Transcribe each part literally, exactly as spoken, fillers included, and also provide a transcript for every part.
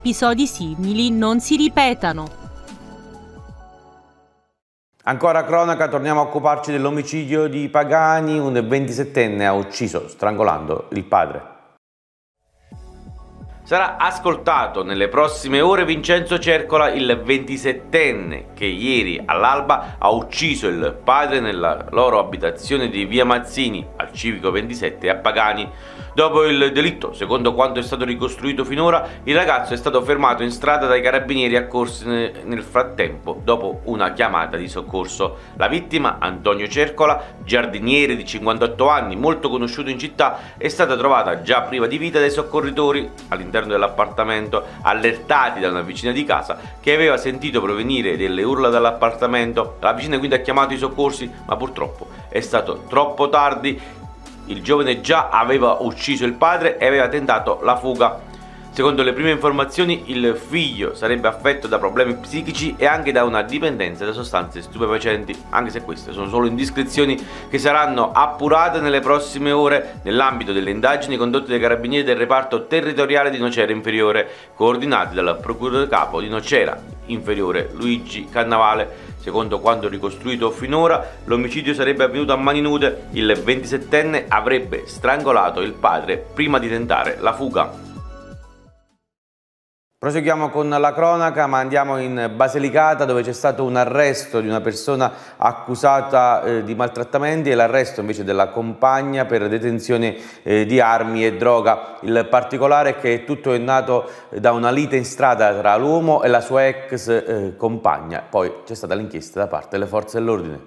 episodi simili non si ripetano. Ancora cronaca, torniamo a occuparci dell'omicidio di Pagani. Un ventisettenne ha ucciso strangolando il padre. Sarà ascoltato nelle prossime ore Vincenzo Cercola, il ventisettenne che ieri all'alba ha ucciso il padre nella loro abitazione di via Mazzini al Civico ventisette a Pagani. Dopo il delitto, secondo quanto è stato ricostruito finora, il ragazzo è stato fermato in strada dai carabinieri accorsi nel frattempo dopo una chiamata di soccorso. La vittima, Antonio Cercola, giardiniere di cinquantotto anni, molto conosciuto in città, è stata trovata già priva di vita dai soccorritori all'interno dell'appartamento, allertati da una vicina di casa che aveva sentito provenire delle urla dall'appartamento. La vicina quindi ha chiamato i soccorsi, ma purtroppo è stato troppo tardi. Il giovane già aveva ucciso il padre e aveva tentato la fuga. Secondo le prime informazioni, il figlio sarebbe affetto da problemi psichici e anche da una dipendenza da sostanze stupefacenti, anche se queste sono solo indiscrezioni che saranno appurate nelle prossime ore nell'ambito delle indagini condotte dai carabinieri del reparto territoriale di Nocera Inferiore, coordinati dal procuratore capo di Nocera Inferiore Luigi Cannavale. Secondo quanto ricostruito finora, l'omicidio sarebbe avvenuto a mani nude. Il ventisettenne avrebbe strangolato il padre prima di tentare la fuga. Proseguiamo con la cronaca, ma andiamo in Basilicata, dove c'è stato un arresto di una persona accusata eh, di maltrattamenti e l'arresto invece della compagna per detenzione eh, di armi e droga. Il particolare è che tutto è nato da una lite in strada tra l'uomo e la sua ex eh, compagna. Poi c'è stata l'inchiesta da parte delle forze dell'ordine.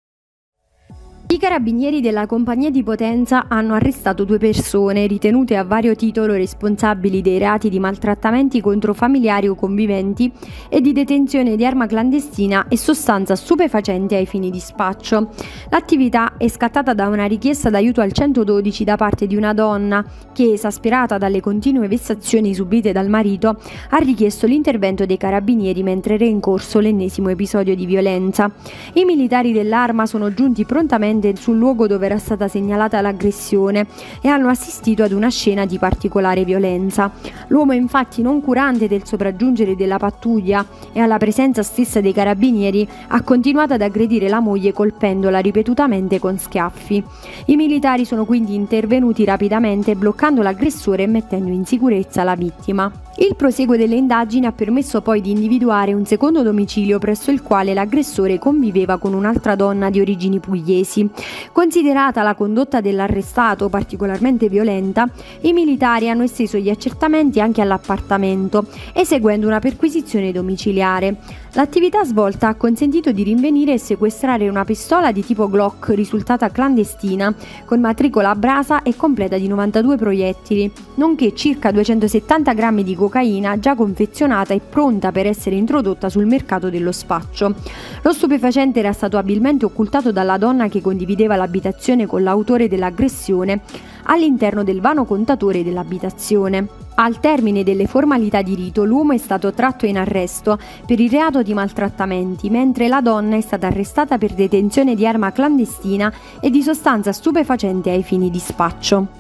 I carabinieri della compagnia di Potenza hanno arrestato due persone ritenute a vario titolo responsabili dei reati di maltrattamenti contro familiari o conviventi e di detenzione di arma clandestina e sostanza stupefacente ai fini di spaccio. L'attività è scattata da una richiesta d'aiuto al centododici da parte di una donna che, esasperata dalle continue vessazioni subite dal marito, ha richiesto l'intervento dei carabinieri mentre era in corso l'ennesimo episodio di violenza. I militari dell'Arma sono giunti prontamente sul luogo dove era stata segnalata l'aggressione e hanno assistito ad una scena di particolare violenza. L'uomo, infatti, non curante del sopraggiungere della pattuglia e alla presenza stessa dei carabinieri, ha continuato ad aggredire la moglie colpendola ripetutamente con schiaffi. I militari sono quindi intervenuti rapidamente bloccando l'aggressore e mettendo in sicurezza la vittima. Il proseguo delle indagini ha permesso poi di individuare un secondo domicilio presso il quale l'aggressore conviveva con un'altra donna di origini pugliesi. Considerata la condotta dell'arrestato particolarmente violenta, i militari hanno esteso gli accertamenti anche all'appartamento, eseguendo una perquisizione domiciliare. L'attività svolta ha consentito di rinvenire e sequestrare una pistola di tipo Glock risultata clandestina, con matricola a brasa e completa di novantadue proiettili, nonché circa duecentosettanta grammi di cocaina già confezionata e pronta per essere introdotta sul mercato dello spaccio. Lo stupefacente era stato abilmente occultato dalla donna che condivideva l'abitazione con l'autore dell'aggressione all'interno del vano contatore dell'abitazione. Al termine delle formalità di rito, l'uomo è stato tratto in arresto per il reato di maltrattamenti, mentre la donna è stata arrestata per detenzione di arma clandestina e di sostanza stupefacente ai fini di spaccio.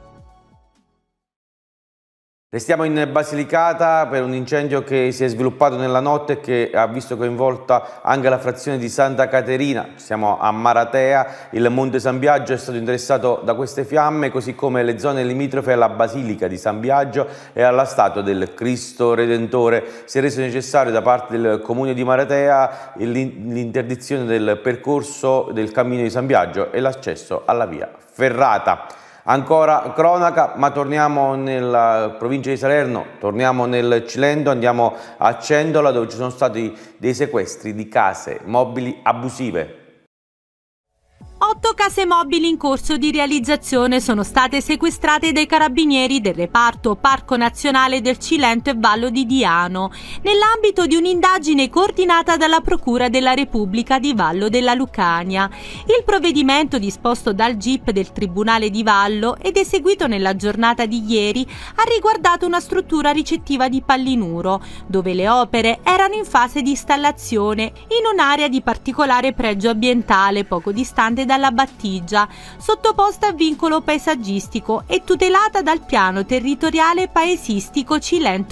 Restiamo in Basilicata per un incendio che si è sviluppato nella notte e che ha visto coinvolta anche la frazione di Santa Caterina. Siamo a Maratea, il Monte San Biagio è stato interessato da queste fiamme, così come le zone limitrofe alla Basilica di San Biagio e alla statua del Cristo Redentore. Si è reso necessario da parte del Comune di Maratea l'interdizione del percorso del cammino di San Biagio e l'accesso alla via ferrata. Ancora cronaca, ma torniamo nella provincia di Salerno, torniamo nel Cilento, andiamo a Cendola dove ci sono stati dei sequestri di case mobili abusive. Otto case mobili in corso di realizzazione sono state sequestrate dai carabinieri del reparto Parco Nazionale del Cilento e Vallo di Diano, nell'ambito di un'indagine coordinata dalla Procura della Repubblica di Vallo della Lucania. Il provvedimento disposto dal G I P del Tribunale di Vallo ed eseguito nella giornata di ieri ha riguardato una struttura ricettiva di Pallinuro, dove le opere erano in fase di installazione in un'area di particolare pregio ambientale poco distante dalla battigia, sottoposta a vincolo paesaggistico e tutelata dal piano territoriale paesistico Cilento